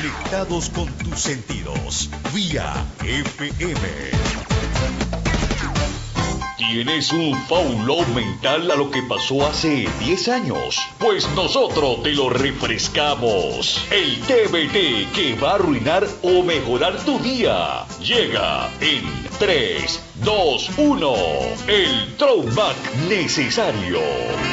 Conectados con tus sentidos. Vía FM. ¿Tienes un faulo mental a lo que pasó hace 10 años? Pues nosotros te lo refrescamos. El TBT que va a arruinar o mejorar tu día. Llega en 3, 2, 1. El throwback necesario.